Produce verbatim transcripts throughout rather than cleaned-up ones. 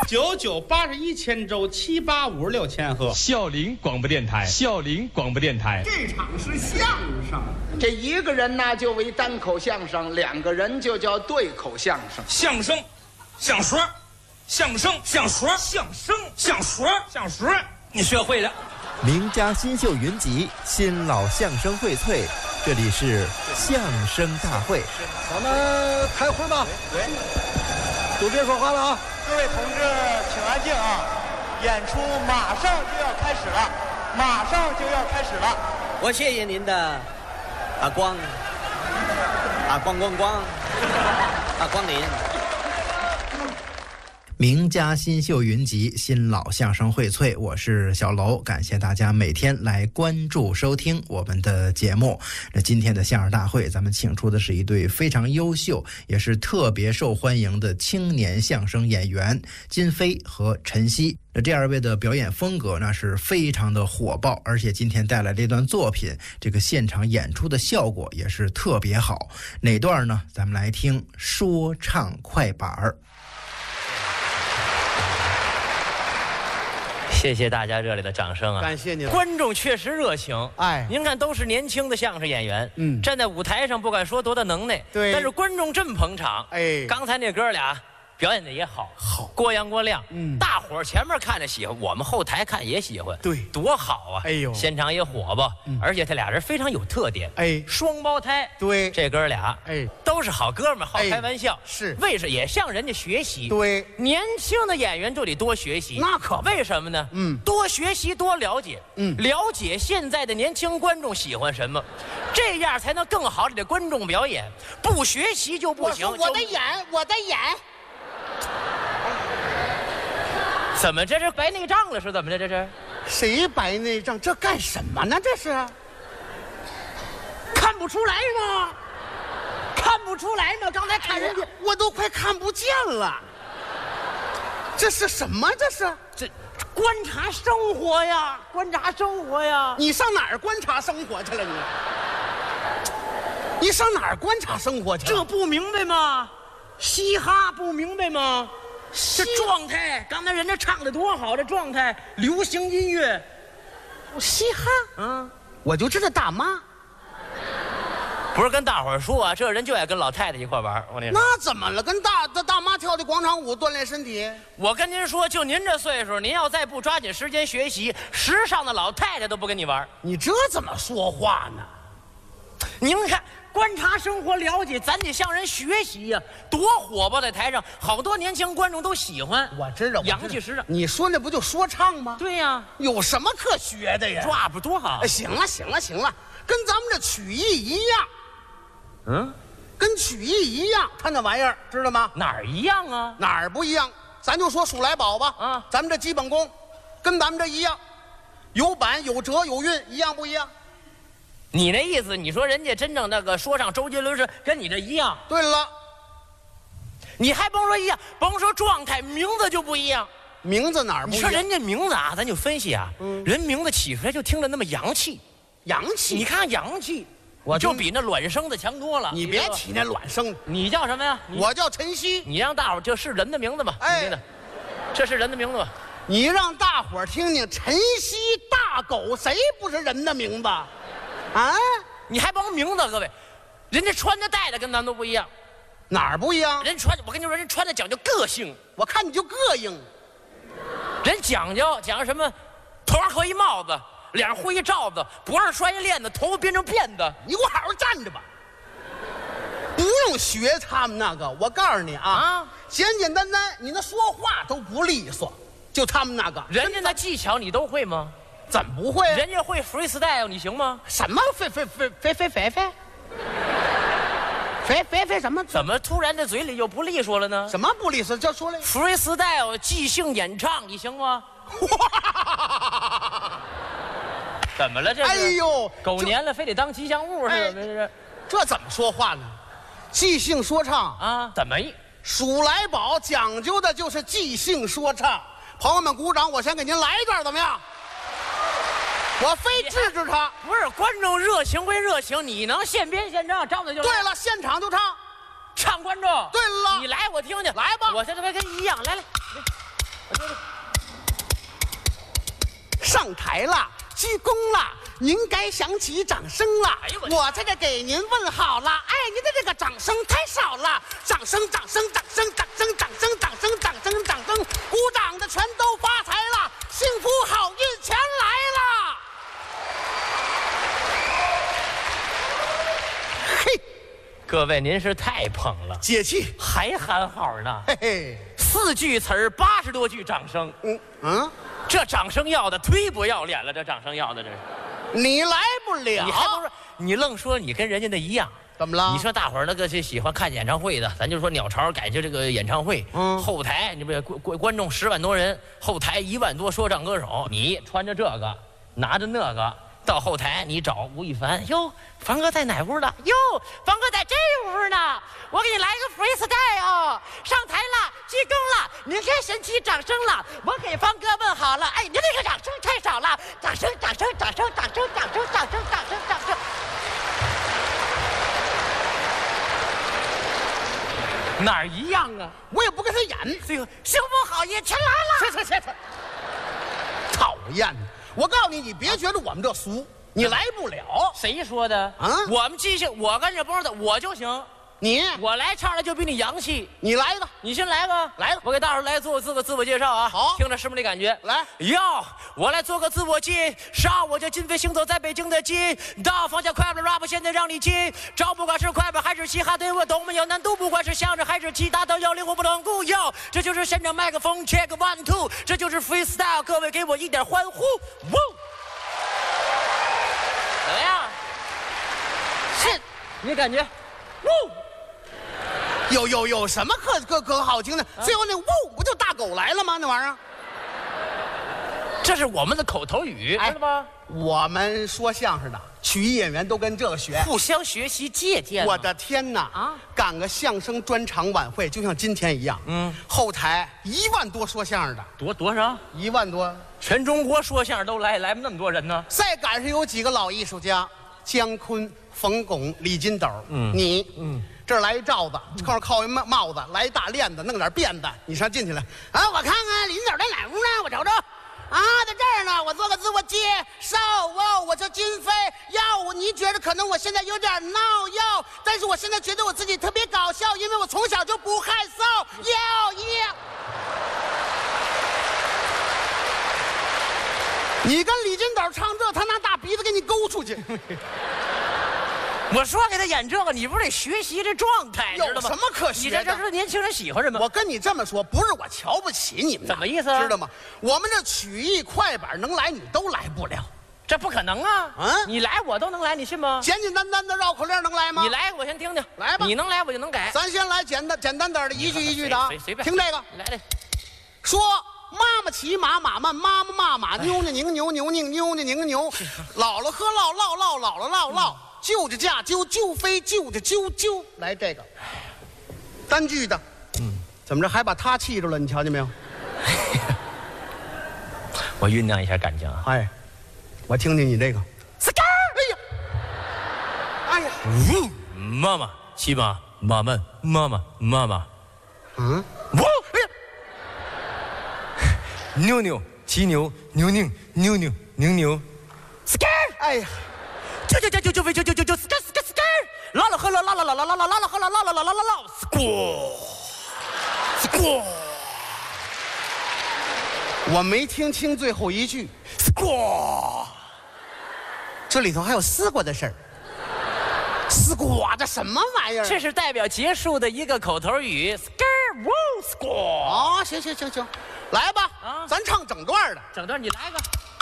九九八十一千周，七八五十六千赫。 孝陵广播电台，孝陵广播电台。 这场是相声， 这一个人呢就为单口相声，两个人就叫对口相声。 相声，相说，相声，相说，相声，相说，相说，你学会了。 名家新秀云集，新老相声荟萃，这里是相声大会。 咱们开会吧。 对， 都别说话了啊！ 各位同志，请安静啊！演出马上就要开始了，马上就要开始了。 我谢谢您的啊光啊光光光啊光临。 名家新秀云集，新老相声荟萃，我是小楼，感谢大家每天来关注收听我们的节目。那今天的相声大会，咱们请出的是一对非常优秀也是特别受欢迎的青年相声演员金飞和陈曦。那这二位的表演风格那是非常的火爆，而且今天带来这段作品，这个现场演出的效果也是特别好。哪段呢？咱们来听说唱快板儿。 谢谢大家热烈的掌声啊！ 感谢您， 观众确实热情。 哎， 您看都是年轻的相声演员， 嗯， 站在舞台上不敢说多大能耐， 对， 但是观众这么捧场。 哎， 刚才那哥俩表演的也好， 好， 郭阳郭亮， 嗯， 大伙儿前面看着喜欢，我们后台看也喜欢， 对， 多好啊！ 哎呦， 现场也火爆， 嗯， 而且他俩人非常有特点， 哎， 双胞胎， 对， 这哥俩， 哎， 都是好哥们，好开玩笑， 是， 为什也向人家学习， 对， 年轻的演员就得多学习， 那可为什么呢？ 嗯， 多学习多了解， 嗯， 了解现在的年轻观众喜欢什么，这样才能更好的给观众表演。不学习就不行。 我说我的眼，我的眼。 怎么这是白内障了？是怎么的？这是谁白内障？这干什么呢？这是看不出来吗？看不出来吗？刚才看人家，我都快看不见了。这是什么？这是这观察生活呀，观察生活呀。 你上哪儿观察生活去了你？你上哪儿观察生活去了？ 这不明白吗？嘻哈不明白吗？这状态，刚才人家唱的多好，这状态，流行音乐， 嘻哈， 嗯， 我就知道大妈。 不是跟大伙儿说啊，这人就爱跟老太太一块玩。我跟你说， 那怎么了？跟大大大妈跳的广场舞锻炼身体。 我跟您说，就您这岁数，您要再不抓紧时间学习，时尚的老太太都不跟你玩。 你这怎么说话呢？ 您看。观察生活，了解，咱得向人学习呀、啊！多火爆，在台上，好多年轻观众都喜欢。 我知道， 洋气时尚。 你说那不就说唱吗？ 对呀、啊， 有什么可学的呀？ 抓不多好。 哎，行了，行了，行了，跟咱们这曲艺一样。 嗯， 跟曲艺一样，他那玩意儿知道吗？ 哪儿一样啊？ 哪儿不一样？咱就说数来宝吧。 啊， 咱们这基本功，跟咱们这一样，有板有折有韵，一样不一样？ 你那意思，你说人家真正那个说唱周杰伦是跟你这一样？ 对了， 你还甭说一样，甭说状态，名字就不一样。 名字哪儿不一样？ 你说人家名字啊，咱就分析啊，嗯、人名字起出来就听着那么洋气， 洋气。 你看洋气，我就比那卵生的强多了。 你别提那卵生。 你叫什么呀？ 我叫陈曦。 你让大伙儿这是人的名字吗？ 哎， 这是人的名字吗？ 你让大伙儿听听，陈曦大狗，谁不是人的名字？啊！ 你还甭名字，各位，人家穿的戴的跟咱都不一样， 哪儿不一样？ 人穿，我跟你说，人穿的讲究个性， 我看你就膈应。 人讲究讲究什么？头上扣一帽子，脸上糊一罩子，脖上拴一链子，头发编成辫子。 你给我好好站着吧，不用学他们那个。我告诉你啊，啊简简单单，你那说话都不利索，就他们那个。 人家那技巧你都会吗？ 怎么不会、啊？ 人家会 freestyle， 你行吗？ 什么飞飞飞飞飞飞飞飞飞飞什么？ 怎么突然这嘴里就不利索了呢？ 什么不利索？就说了 freestyle 即兴演唱，你行吗？怎么了这是？ 哎呦， 狗年了，非得当吉祥物似的，这是。 这怎么说话呢？即兴说唱啊？怎么一？ 数来宝讲究的就是即兴说唱。朋友们鼓掌，我先给您来一段，怎么样？我非治治他。 不是，观众热情归热情，你能现编现唱，张嘴就来。 对了，现场就唱， 唱观众。 对了， 你来我听听， 来吧， 我现在跟跟一样，来来。 上台了，鞠躬了，您该响起掌声了。哎呦我，我在这给您问好了。哎，您的这个掌声太少了，掌声，掌声，掌声，掌声，掌声，掌声，掌声，掌声，鼓掌的全都发财了，幸福好运全来了。嘿， 各位您是太捧了， 解气， 还喊好呢。 嘿嘿， 四句词儿，八十多句掌声。 嗯嗯。 这掌声要的忒不要脸了，这掌声要的这是， 你来不了， 你还不是你愣说你跟人家那一样， 怎么了？ 你说大伙儿那个是喜欢看演唱会的，咱就说鸟巢改就这个演唱会，嗯，后台你不观观众十万多人，后台一万多说唱歌手，你穿着这个，拿着那个。到后台你找吴亦凡，哟，凡哥在哪屋呢？哟，凡哥在这屋呢。我给你来一个 freestyle， 上台了，鞠躬了，您该神奇掌声了。我给凡哥问好了，哎，您这个掌声太少了，掌声，掌声，掌声，掌声，掌声，掌声，掌声，掌声。哪儿一样啊？ 我也不跟他演。 这个幸福好运全来了。 去去去去！讨厌！我告诉你，你别觉得我们这俗，你来不了。 谁说的啊？我们即兴，我跟着包的我就行。 你我来唱的就比你洋气。 你来一个， 你先来个， 来个， 我给大伙儿来做自个自我介绍啊。 好， 听着是不是那感觉？ 来， 哟，我来做个自我介绍，我叫金飞，行走在北京的街道，放下快板 rap， 现在让你接招，不管是快板还是嘻哈，对我都没有难度，不管是相声还是其他，都要灵活不能固有。这就是现场麦克风 check one two， 这就是 freestyle， 各位给我一点欢呼，哇！怎么样？是，你感觉？呜！ 有有有什么可可可好听的？啊、最后那呜不就大狗来了吗？那玩意儿， 这是我们的口头语，知道吗？ 我们说相声的曲艺演员都跟这个学， 互相学习借鉴。 我的天哪！啊，赶个相声专场晚会，就像今天一样。嗯，后台一万多说相声的， 多多少？ 一万多， 全中国说相声都来，来那么多人呢。 再赶上有几个老艺术家，姜昆、冯巩、李金斗。嗯，你，嗯。这儿来一罩子，后面靠一帽帽子，来一大链子，弄点辫子，你上进去来啊！我看看李金斗在哪屋呢？我瞅瞅，啊，在这儿呢。我做个自我介绍哦，我叫金飞。要你觉得可能我现在有点闹要，但是我现在觉得我自己特别搞笑，因为我从小就不害臊。要要，你跟李金斗唱这，他拿大鼻子给你勾出去。 我说给他演这个，你不是得学习这状态， 有什么可学的？ 你这这是年轻人喜欢什么？ 我跟你这么说，不是我瞧不起你们， 怎么意思？ 知道吗？我们这曲艺快板能来，你都来不了， 这不可能啊！啊，你来我都能来，你信吗？ 简简单单的绕口令能来吗？ 你来，我先听听。 来吧， 你能来我就能改。 咱先来简单简单点的，一句一句的啊， 随便听这个。 来来， 说妈妈骑马，马慢，妈妈骂马，妞妞拧牛，牛拧妞妞拧牛，姥姥喝唠唠唠，姥姥唠唠。就着架揪揪飞，就着揪揪，来这个单句的，嗯，怎么着还把他气着了？你瞧见没有？ 我酝酿一下感情啊！ 哎，我听听你这个，哎呀，哎呀， 呜，妈妈骑马，马慢，妈妈妈妈，嗯，呜，哎呀，妞妞骑牛，牛拧妞妞拧牛 ，skr， 哎呀。 就就就就就就就就就 skr skr skr， 啦啦呵啦啦啦啦啦啦啦啦啦呵啦啦啦啦啦啦啦 ，skr skr， 我没听清最后一句 ，skr， 这里头还有丝瓜的事儿。丝瓜这什么玩意儿？ 这是代表结束的一个口头语 ，skr woo skr。 哦，行行行行，来吧，啊，咱唱整段的， 整段你来个。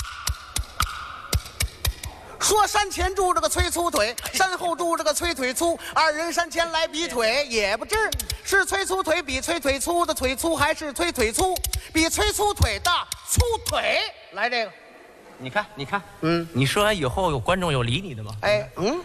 说山前住着个崔粗腿，山后住着个崔腿粗，二人山前来比腿，也不知是崔粗腿比崔腿粗的腿粗，还是崔腿粗比崔粗腿的粗腿。来这个， 你看，你看，嗯，你说完以后有观众有理你的吗？ 哎，嗯，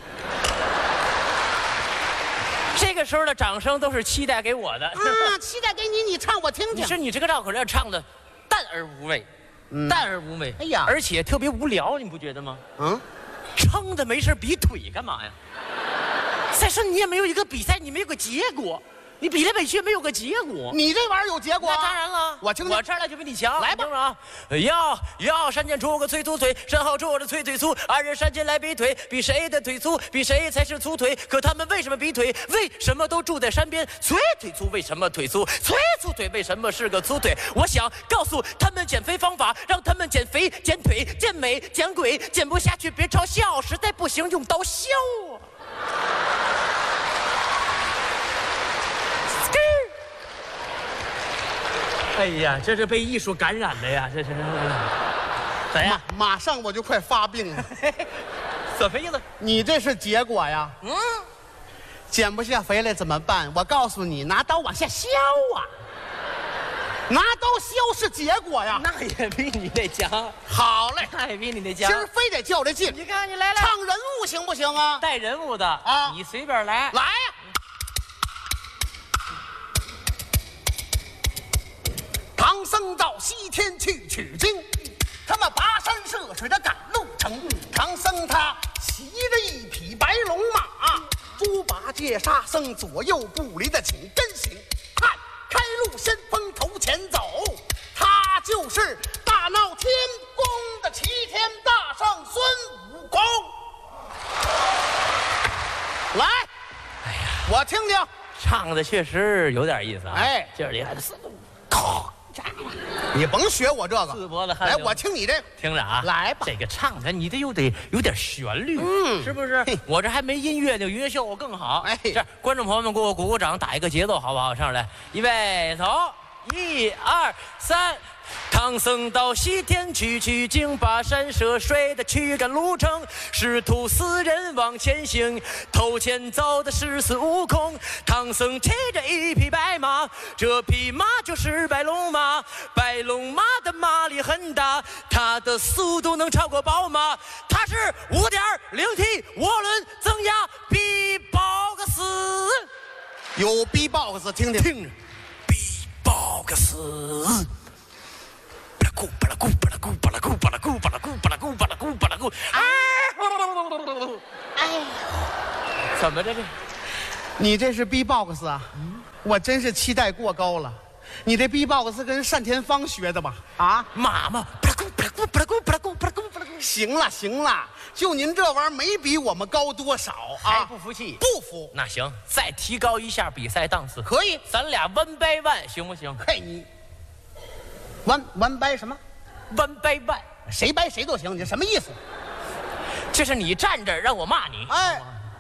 这个时候的掌声都是期待给我的， 啊，期待给你，你唱我听听。 你说你这个绕口令唱的淡而无味，嗯、淡而无味， 哎呀， 而且特别无聊，你不觉得吗？嗯。撑的没事比腿干嘛呀？再说你也没有一个比赛，你没有个结果， 你比来比去没有个结果。 你这玩意儿有结果、啊？ 那当然了， 我听听， 我这儿来就比你强。 来吧啊！要要山间出个催粗腿，身后坐着催腿粗，二人山间来比腿，比谁的腿粗，比谁才是粗腿。可他们为什么比腿？为什么都住在山边？催腿粗为什么腿粗？催粗腿为什么是个粗腿？我想告诉他们减肥方法，让他们减肥、减腿、减美、减鬼，减不下去别嘲笑，实在不行用刀削啊！哎呀，这是被艺术感染的呀！这是怎样？ 马上我就快发病了。 怎么意思？ 你这是结果呀？嗯，减不下肥来怎么办？我告诉你，拿刀往下削啊！拿刀削是结果呀。 那也比你那强。 好嘞， 那也比你那强。 今儿非得较这劲。 你看，你来来， 唱人物行不行啊？ 带人物的啊，你随便来。 来呀！唐僧到西天去取经，他们跋山涉水的赶路程。唐僧他骑着一匹白龙马，猪八戒沙僧左右不离的紧跟行。看，开路先锋头前走，他就是大闹天宫的齐天大圣孙悟空。来，哎呀，我听听， 唱的确实有点意思啊。 哎， 劲儿厉害的四靠。 你甭学我这个， 四脖子汗来， 流。 我听你这个， 听着啊， 来吧。 这个唱的你得有得有点旋律，嗯，是不是？我这还没音乐呢，音乐效果更好。 哎， 这观众朋友们给我鼓鼓掌，打一个节奏，好不好？上来，预备，走，一二三。唐僧到西天去取经，跋山涉水的驱赶路程，师徒四人往前行，头前走的是孙悟空。唐僧骑着一匹白马，这匹马就是白龙马，白龙马的马力很大，它的速度能超过宝马，它是 五点零 T 涡轮增压 B-Box。 有 B-Box 听听， 听着 B-Box。咕巴拉咕巴拉咕巴拉咕巴拉咕巴拉咕巴拉咕巴拉咕巴拉咕，哎，怎么着这？ 你这是 B-Box 啊？我真是期待过高了。你这 B-Box 跟单田芳学的吧？啊， 妈妈，巴拉咕巴拉咕巴拉咕巴拉咕巴拉咕巴拉咕。 行了行了，就您这玩意儿没比我们高多少啊？ 还不服气？ 不服？ 那行，再提高一下比赛档次。 可以， 咱俩 one by one 行不行？ 嘿你。完完掰什么？ 完掰掰， 谁掰谁都行，你什么意思？ 这是你站着让我骂你， 哎，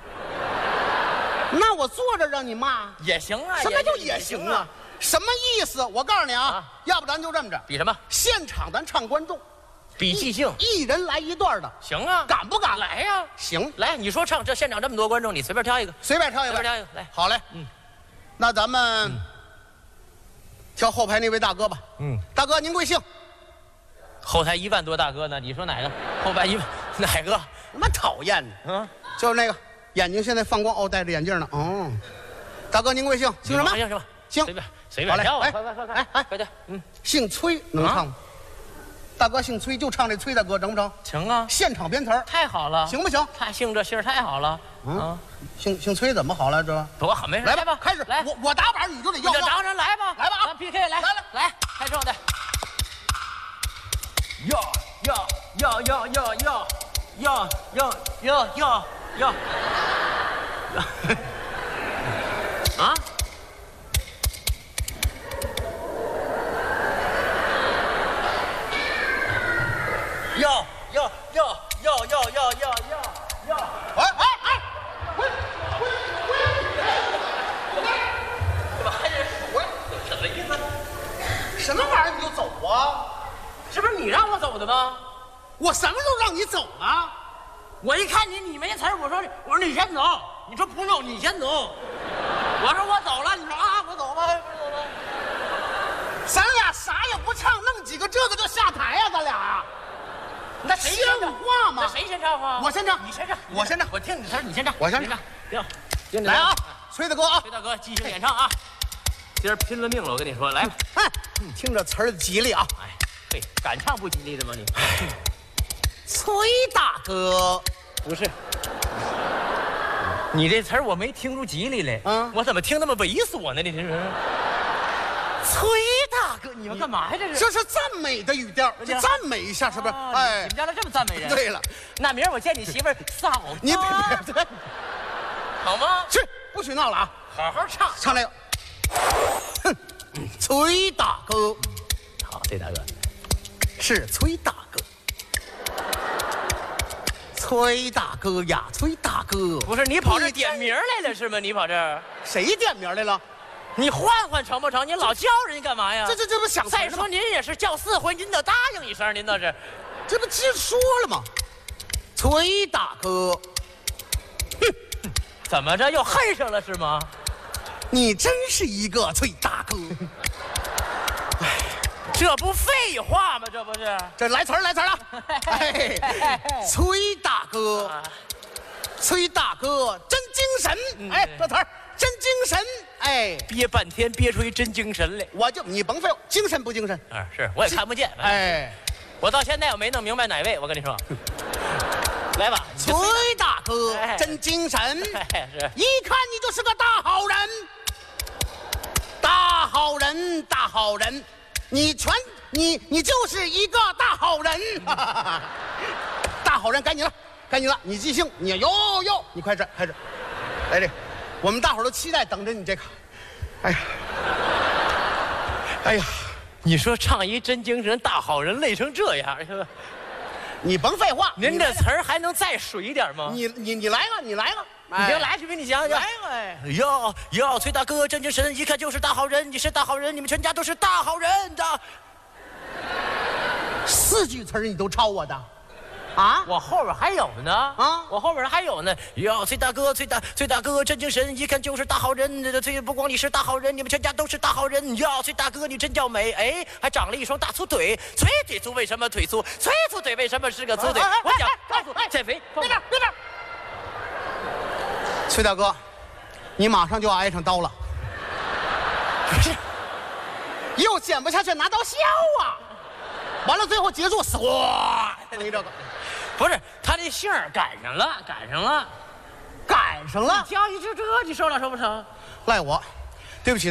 那我坐着让你骂也行啊。 什么叫也行啊？什么意思？我告诉你啊，啊要不咱就这么着， 比什么？ 现场咱唱观众， 比即兴， 一人来一段的， 行啊？ 敢不敢？ 来呀！ 行， 来，你说唱这现场这么多观众，你随便挑一个， 随便挑一个， 随便挑一个，来， 好嘞，嗯，那咱们。嗯挑后排那位大哥吧。嗯，大哥您贵姓？ 后台一万多大哥呢，你说哪个？后排一万哪个？ 他妈讨厌呢。嗯，就是那个眼睛现在放光哦，戴着眼镜呢。哦，大哥您贵姓？姓什么？ 姓什么？ 姓随便随便挑。 来， 快快快快！ 哎哎， 快点！嗯， 姓崔能唱吗？大哥姓崔，就唱这崔大哥成不成？ 成啊！ 现场编词儿， 太好了， 行不行？ 他姓这姓太好了。 嗯，姓姓崔怎么好了？这多好，没事。 来吧，开始。 来， 我我打板，你就得要。 当然来吧， 来吧， 咱 P K 来来来来，开这的。要要要要要要要要要要要啊！要要要要要要要要！ 哎哎哎！滚滚滚！ 怎么还得数啊？什么意思？ 什么玩意儿你就走啊？ 这不是你让我走的吗？ 我什么时候让你走了？ 我一看你你没词儿，我说我说你先走，你说不用你先走，我说我走了，你说啊我走吧，我走吧。 咱俩啥也不唱，弄几个这个就下台呀、啊？咱俩呀？ 那谁先唱话吗？ 那谁先唱啊？ 我先唱， 你先唱， 我先唱， 我听你词儿，你先唱， 我先唱。 行， 来啊，崔大哥啊， 崔大哥即兴演唱啊，今儿拼了命了，我跟你说，来吧。 哎，听着词儿吉利啊。 哎，对，敢唱不吉利的吗你？ 崔大哥， 不是。 你这词儿我没听出吉利来， 嗯我怎么听那么猥琐呢？你这是。崔大哥，你们干嘛呀？这是？ 这是赞美的语调，这赞美一下是不是？ 哦哎你们，家都这么赞美人？ 对了， 那明儿我见你媳妇儿嫂子， 你别别别， 好吗？ 去，不许闹了啊！ 好好唱。 唱来个，哼，崔大哥好，崔大哥， 是崔大哥，崔大哥呀，崔大哥， 不是你跑这你点名来了是吗？你跑这儿， 谁点名来了？ 你换换成不成？你老叫人家干嘛呀？ 这这这不想词儿呢吗再说您也是叫四回，您得答应一声，您倒是。 这不直说了吗？崔大哥， 怎么着又恨上了是吗？ 你真是一个崔大哥。 这不废话吗？这不是？ 这来词儿来词儿了，哎，崔大哥，崔大哥真精神，哎，这词儿真精神，哎， 憋半天憋出一真精神来。 我就你甭废话，精神不精神？ 啊，是我也看不见。 哎， 我到现在我没弄明白哪位，我跟你说。来吧， 崔大哥哎真精神， 哎是一看你就是个大好人，大好人，大好人，你全你你就是一个大好人，大好人，该你了，该你了，你即兴，你哟哟，你快这开始，来这，我们大伙儿都期待等着你这个，哎呀，哎呀， 你说唱一真精神大好人累成这样，是吧？ 你甭废话， 您你这词儿还能再水一点吗？ 你你你来吧，你来吧， 你行，来，去给你讲讲。 来吧，哎。 哟哟，崔大哥真精神，一看就是大好人。你是大好人，你们全家都是大好人的。 四句词儿你都抄我的，啊？ 我后边还有呢啊我后边还有呢。哟，崔大哥，崔大崔大哥真精神，一看就是大好人。这崔不光你是大好人，你们全家都是大好人。哟，崔大哥你真叫美，哎，还长了一双大粗腿。崔腿粗为什么腿粗？崔粗腿为什么是个粗腿？ 哎哎哎我讲哎哎告诉哎减肥。 别这儿别这儿，崔大哥，你马上就要挨上刀了， 不是， 又剪不下去拿刀削啊！完了，最后结束，唰，弄一这个， 不是，他这姓儿赶上了，赶上了。 赶上了， 挑一这这，你受了受不成？ 赖我，对不起。